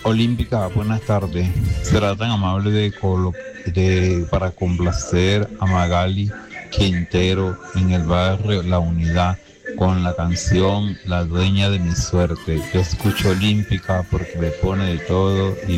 Olímpica, buenas tardes. Será tan amable para complacer a Magali Quintero en el barrio La Unidad con la canción La dueña de mi suerte. Yo escucho Olímpica porque me pone de todo y